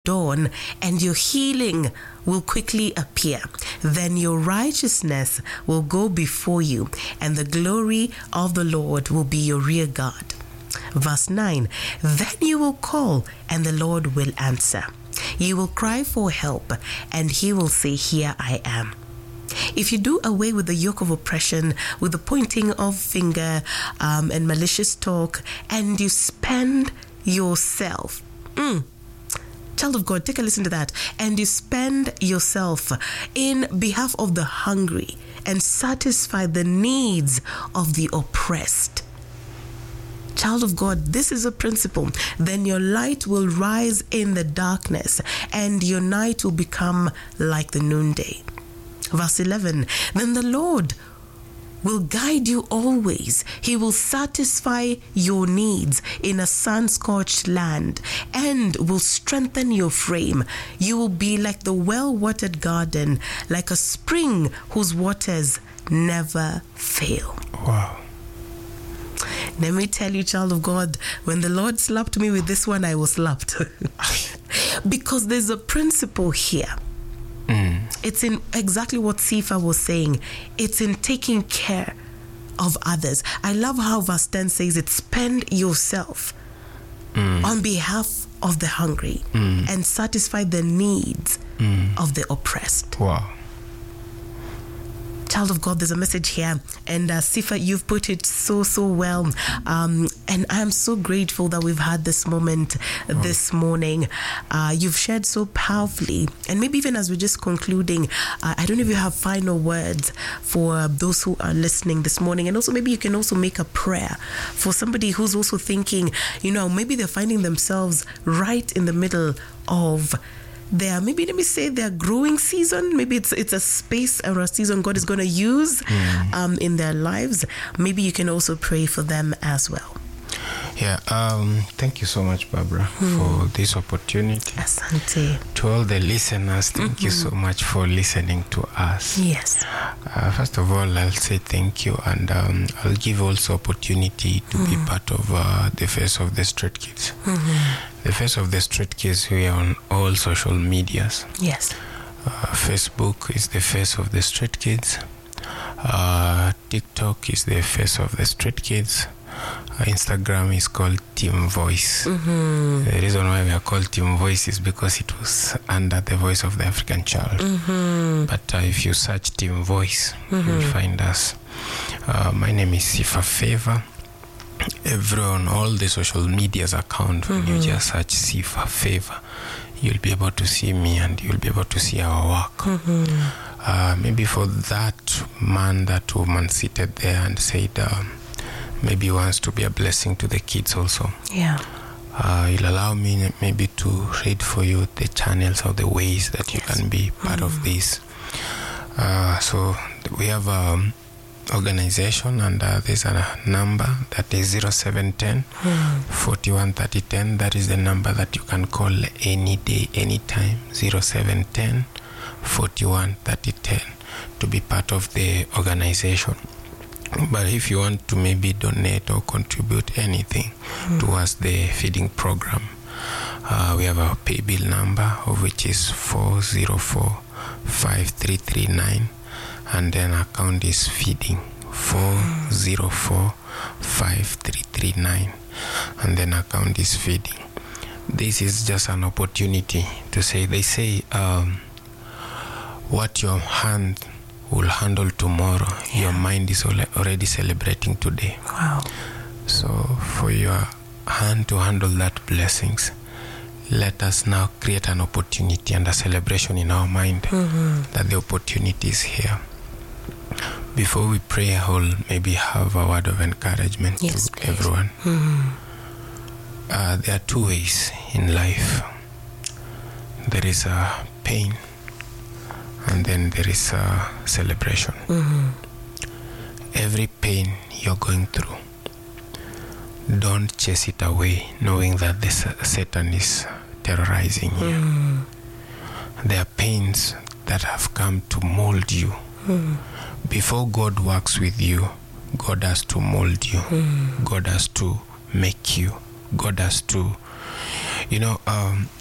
dawn, and your healing will quickly appear. Then your righteousness will go before you, and the glory of the Lord will be your rear guard. Verse 9, then you will call, and the Lord will answer. You will cry for help, and he will say, here I am. If you do away with the yoke of oppression, with the pointing of finger and malicious talk, and you spend yourself, child of God, take a listen to that, and you spend yourself in behalf of the hungry and satisfy the needs of the oppressed. Child of God, this is a principle. Then your light will rise in the darkness, and your night will become like the noonday. Verse 11, then the Lord will guide you always. He will satisfy your needs in a sun-scorched land and will strengthen your frame. You will be like the well-watered garden, like a spring whose waters never fail. Wow. Let me tell you, child of God, when the Lord slapped me with this one, I was slapped. Because there's a principle here. It's in exactly what Sifa was saying. It's in taking care of others. I love how verse 10 says it, spend yourself on behalf of the hungry and satisfy the needs of the oppressed. Wow. Child of God, there's a message here, and Sifa, you've put it so well, and I'm so grateful that we've had this moment this morning. You've shared so powerfully, and maybe even as we're just concluding, I don't know if you have final words for those who are listening this morning, and also maybe you can also make a prayer for somebody who's also thinking, maybe they're finding themselves right in the middle of their growing season. Maybe it's a space or a season God is going to use in their lives. Maybe you can also pray for them as well. Yeah, thank you so much, Barbara, for this opportunity. Asante. To all the listeners, thank you so much for listening to us. Yes. First of all, I'll say thank you, and I'll give also opportunity to be part of the Face of the Street Kids. The Face of the Street Kids, we are on all social medias. Yes. Facebook is the Face of the Street Kids. TikTok is the Face of the Street Kids. Instagram is called Team Voice. The reason why we are called Team Voice is because it was under the Voice of the African Child. But if you search Team Voice, you'll find us. My name is Sifa Favor. Everyone, all the social media's account, when you just search Sifa Favor, you'll be able to see me and you'll be able to see our work. Maybe for that man, that woman seated there and said, maybe he wants to be a blessing to the kids also. Yeah. You'll allow me maybe to read for you the channels or the ways that you can be part of this. So we have organization, and there's a number that is 0710 41 30 10. That is the number that you can call any day, anytime. 0710 41 30 10 to be part of the organization. But if you want to maybe donate or contribute anything towards the feeding program, we have a pay bill number, of which is 4045339, and then account is feeding 4045339, and then account is feeding. This is just an opportunity to say, they say, what your hand will handle tomorrow, your mind is already celebrating today. Wow. So for your hand to handle that blessings, let us now create an opportunity and a celebration in our mind that the opportunity is here. Before we pray, I will maybe have a word of encouragement to everyone. There are two ways in life. There is a pain, and then there is a celebration. Every pain you're going through, don't chase it away knowing that Satan is terrorizing you. There are pains that have come to mold you. Before God works with you, God has to mold you. God has to make you. God has to,